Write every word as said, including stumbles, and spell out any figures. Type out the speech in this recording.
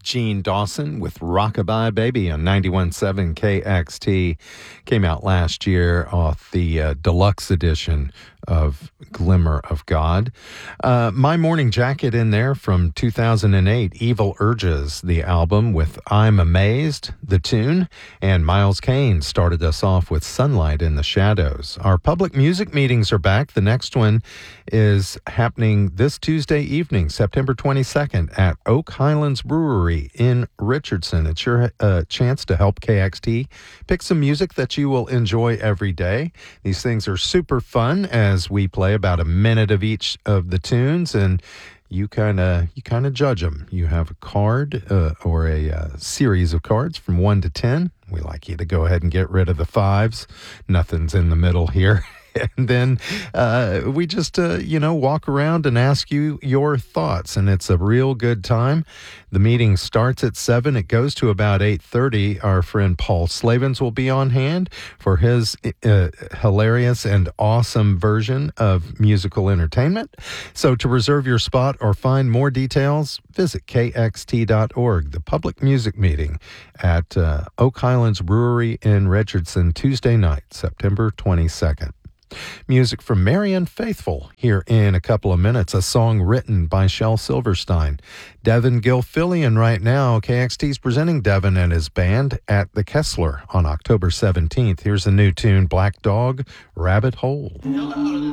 Gene Dawson with Rockabye Baby on ninety-one point seven K X T. Came out last year off the uh, deluxe edition of Glimmer of God. Uh, My Morning Jacket in there from two thousand eight, Evil Urges, the album with I'm Amazed, the tune, and Miles Kane started us off with Sunlight in the Shadows. Our public music meetings are back. The next one is happening this Tuesday evening, September twenty-second, at Oak Highlands Brewery in Richardson. It's your uh, chance to help K X T pick some music that you will enjoy every day. These things are super fun as we play about a minute of each of the tunes, and you kind of you kind of judge them. You have a card uh, or a uh, series of cards from one to ten. We like you to go ahead and get rid of the fives. Nothing's in the middle here. And then uh, we just, uh, you know, walk around and ask you your thoughts, and it's a real good time. The meeting starts at seven. It goes to about eight thirty. Our friend Paul Slavens will be on hand for his uh, hilarious and awesome version of musical entertainment. So to reserve your spot or find more details, visit K X T dot org. The public music meeting at uh, Oak Highlands Brewery in Richardson, Tuesday night, September twenty-second. Music from Marianne Faithfull here in a couple of minutes, a song written by Shel Silverstein. Devin Gilfillian right now. K X T's presenting Devin and his band at the Kessler on October seventeenth. Here's a new tune, Black Dog, Rabbit Hole.